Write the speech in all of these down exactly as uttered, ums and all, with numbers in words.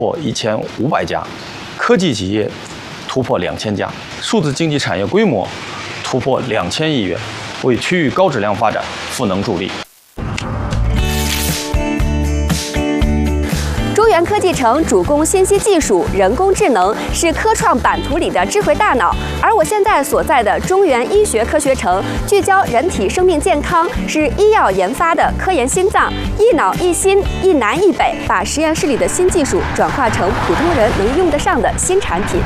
破一千五百家，科技企业突破两千家，数字经济产业规模突破两千亿元，为区域高质量发展赋能助力。 中原科技城主攻信息技术、人工智能，是科创版图里的智慧大脑。而我现在所在的中原医学科学城，聚焦人体生命健康，是医药研发的科研心脏，一脑一心，一南一北，把实验室里的新技术转化成普通人能用得上的新产品。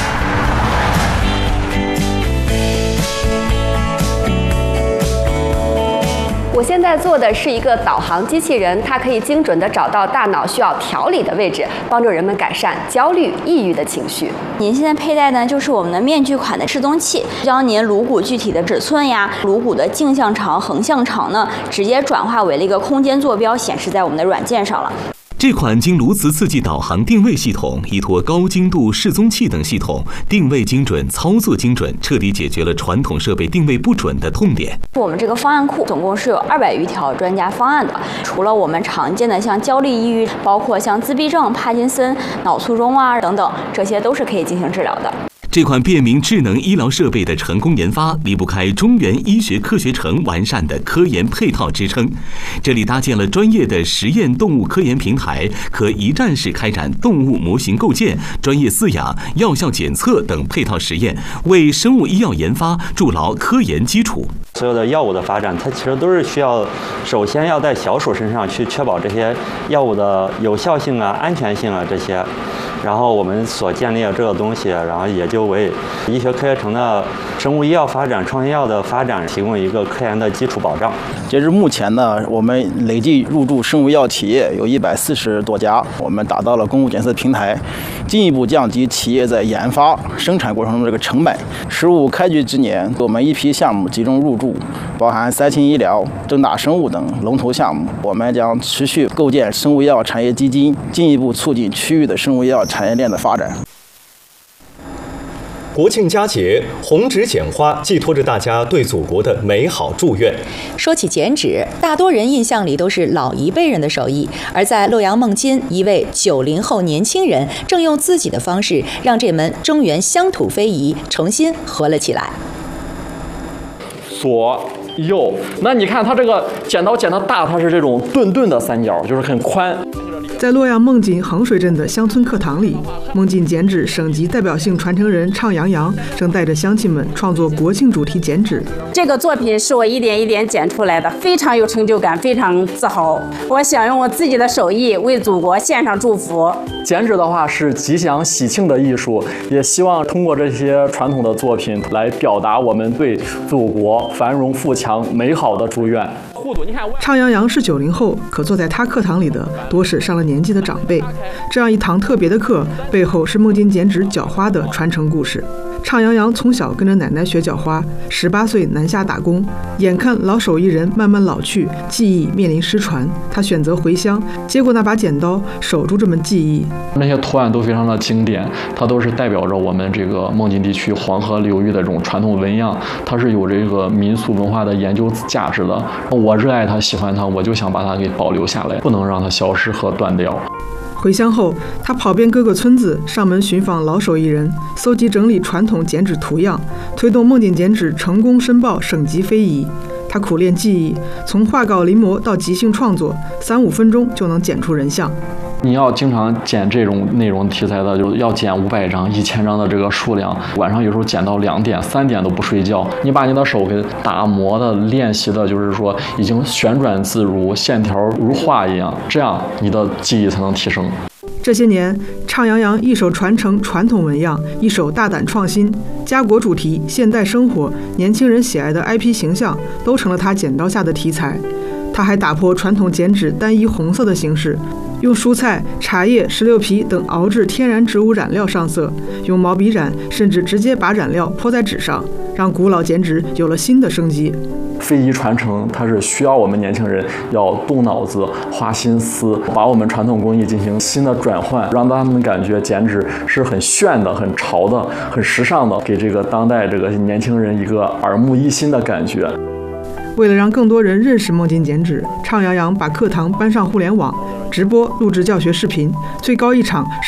我现在做的是一个导航机器人，它可以精准地找到大脑需要调理的位置，帮助人们改善焦虑、抑郁的情绪。 您现在佩戴呢，就是我们的面具款的示踪器，将您颅骨具体的尺寸呀、颅骨的径向长、横向长呢，直接转化为了一个空间坐标，显示在我们的软件上了。 这款经颅磁刺激导航定位系统，依托高精度示踪器等系统，定位精准、操作精准，彻底解决了传统设备定位不准的痛点。 我们这个方案库总共是有二百余条专家方案的，除了我们常见的像焦虑、抑郁，包括像自闭症、帕金森、脑卒中啊等等，这些都是可以进行治疗的。 这款便民智能医疗设备的成功研发，离不开中原医学科学城完善的科研配套支撑。这里搭建了专业的实验动物科研平台，可一站式开展动物模型构建、专业饲养、药效检测等配套实验，为生物医药研发筑牢科研基础。 所有的药物的发展，它其实都是需要，首先要在小鼠身上去确保这些药物的有效性啊、安全性啊这些。然后我们所建立的这个东西，然后也就为医学科学城的生物医药发展、创新药的发展提供一个科研的基础保障。 截至目前呢，我们累计入驻生物医药企业有一百四十多家，我们打造了公务检测平台，进一步降低企业在研发、生产过程中这个成本。十五开局之年，我们一批项目集中入驻，包含三清医疗、正大生物等龙头项目。我们将持续构建生物医药产业基金，进一步促进区域的生物医药产业链的发展。 国庆佳节，红纸剪花寄托着大家对祖国的美好祝愿。 说起剪纸，大多人印象里都是老一辈人的手艺，而在洛阳孟津，一位九零后年轻人正用自己的方式，让这门中原乡土非遗重新活了起来。 左右，那你看它这个剪刀剪的大，它是这种顿顿的三角，就是很宽。 在洛阳孟津衡水镇的乡村课堂里，孟津剪纸省级代表性传承人畅阳阳正带着乡亲们创作国庆主题剪纸。 这个作品是我一点一点剪出来的，非常有成就感，非常自豪。我想用我自己的手艺为祖国献上祝福。 剪纸的话是吉祥喜庆的艺术，也希望通过这些传统的作品来表达我们对祖国繁荣富强美好的祝愿。 畅阳阳是九零后，可坐在他课堂里的多是上了年纪的长辈。这样一堂特别的课，背后是孟津剪纸绞花的传承故事。畅阳阳从小跟着奶奶学绞花，十八岁南下打工，眼看老手艺人慢慢老去，技艺面临失传，他选择回乡，接过那把剪刀，守住这门技艺。 那些图案都非常的经典，它都是代表着我们这个孟津地区黄河流域的这种传统纹样，它是有这个民俗文化的研究价值的。我热爱它，喜欢它，我就想把它给保留下来，不能让它消失和断掉。 回乡后，他跑遍各个村子，上门寻访老手艺人，搜集整理传统剪纸图样，推动孟津剪纸成功申报省级非遗。他苦练技艺，从画稿临摹到即兴创作，三五分钟就能剪出人像。 你要经常剪这种内容题材的，就是要剪五百张、一千张的这个数量，晚上有时候剪到两点、三点都不睡觉。你把你的手给打磨的、练习的，就是说已经旋转自如，线条如画一样，这样你的技艺才能提升。 这些年，畅阳阳一手传承传统纹样，一手大胆创新，家国主题、现代生活、年轻人喜爱的 I P 形象，都成了他剪刀下的题材。他还打破传统剪纸单一红色的形式，用蔬菜、茶叶、石榴皮等熬制天然植物染料上色，用毛笔染，甚至直接把染料泼在纸上，让古老剪纸有了新的生机。 非遗传承，它是需要我们年轻人要动脑子、花心思，把我们传统工艺进行新的转换，让他们感觉剪纸是很炫的、很潮的、很时尚的，给这个当代这个年轻人一个耳目一新的感觉。 为了让更多人认识孟津剪纸，畅阳阳把课堂搬上互联网，直播录制教学视频，最高一场